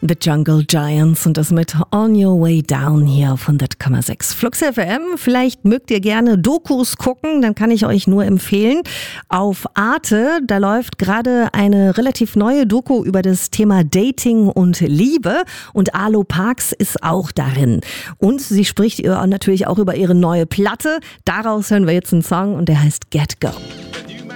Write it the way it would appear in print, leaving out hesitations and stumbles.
The Jungle Giants und das mit On Your Way Down hier auf 100,6 Flux FM. Vielleicht mögt ihr gerne Dokus gucken, dann kann ich euch nur empfehlen. Auf Arte, da läuft gerade eine relativ neue Doku über das Thema Dating und Liebe und Arlo Parks ist auch darin. Und sie spricht natürlich auch über ihre neue Platte. Daraus hören wir jetzt einen Song und der heißt Get Go.